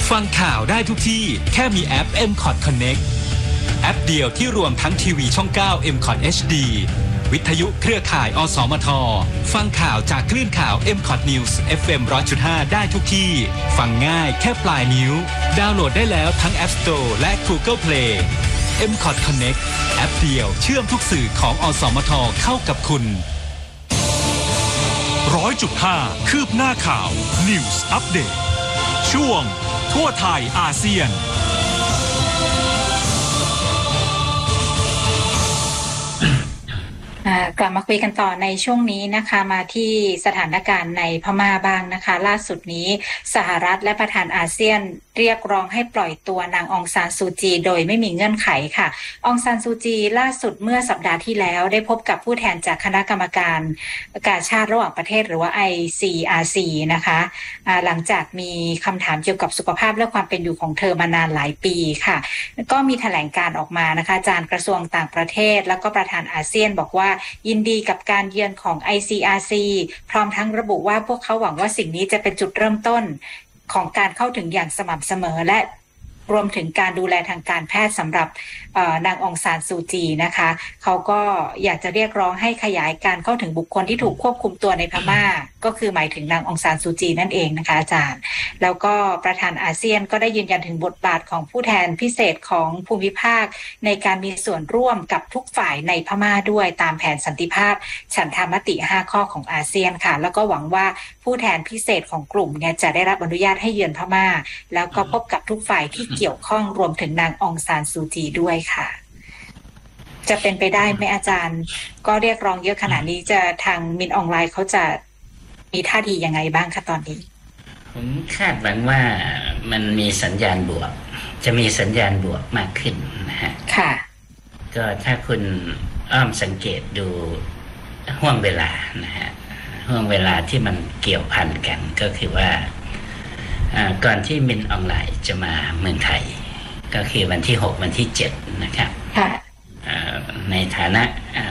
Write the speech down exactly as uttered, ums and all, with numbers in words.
ฟังข่าวได้ทุกที่แค่มีแอป เอ็ม คอท Connect แอปเดียวที่รวมทั้งทีวีช่อง เก้า เอ็ม คอท เอช ดี วิทยุเครือข่าย อสมท ฟังข่าวจากคลื่นข่าว เอ็ม คอท News เอฟ เอ็ม หนึ่งร้อยจุดห้า ได้ทุกที่ฟังง่ายแค่ปลายนิ้วดาวน์โหลดได้แล้วทั้ง App Store และ Google Play เอ็ม คอท Connect แอปเดียวเชื่อมทุกสื่อของอสมทเข้ากับคุณร้อยจุดห้าคืบหน้าข่าว News Update ช่วงทั่วไทยอาเซียนกลับมาคุยกันต่อในช่วงนี้นะคะมาที่สถานการณ์ในพม่าบ้างนะคะล่าสุดนี้สหรัฐและประธานอาเซียนเรียกร้องให้ปล่อยตัวนางองซานซูจีโดยไม่มีเงื่อนไขค่ะองซานซูจีล่าสุดเมื่อสัปดาห์ที่แล้วได้พบกับผู้แทนจากคณะกรรมการกาชาติระหว่างประเทศหรือว่า ไอ ซี อาร์ ซี นะคะหลังจากมีคำถามเกี่ยวกับสุขภาพและความเป็นอยู่ของเธอมานานหลายปีค่ะก็มีแถลงการออกมานะคะอาจารย์กระทรวงต่างประเทศแล้วก็ประธานอาเซียนบอกว่ายินดีกับการเยือนของ ไอ ซี อาร์ ซี พร้อมทั้งระบุว่าพวกเขาหวังว่าสิ่งนี้จะเป็นจุดเริ่มต้นของการเข้าถึงอย่างสม่ำเสมอและรวมถึงการดูแลทางการแพทย์สำหรับนางองซานซูจีนะคะเขาก็อยากจะเรียกร้องให้ขยายการเข้าถึงบุคคลที่ถูกควบคุมตัวในพม่าก็คือหมายถึงนางองซานซูจีนั่นเองนะคะอาจารย์แล้วก็ประธานอาเซียนก็ได้ยืนยันถึงบทบาทของผู้แทนพิเศษของภูมิภาคในการมีส่วนร่วมกับทุกฝ่ายในพม่าด้วยตามแผนสันติภาพฉันทามติห้าข้อของอาเซียนค่ะแล้วก็หวังว่าผู้แทนพิเศษของกลุ่มเนี่ยจะได้รับอนุญาตให้เยือนพม่าแล้วก็พบกับทุกฝ่ายที่เกี่ยวข้องรวมถึงนางองซานซูจีด้วยค่ะจะเป็นไปได้ไหมอาจารย์ก็เรียกร้องเยอะขนาดนี้จะทางมินออนไลน์เขาจะมีท่าทียังไงบ้างคะตอนนี้ผมคาดหวังว่ามันมีสัญญาณบวกจะมีสัญญาณบวกมากขึ้นนะฮะค่ะก็ถ้าคุณอ้อมสังเกตดูห่วงเวลานะฮะห่วงเวลาที่มันเกี่ยวพันกันก็คือว่าก่อนที่มินออนไลน์จะมาเมืองไทยก็คือวันที่หกวันที่เจ็ดนะครับในฐานะ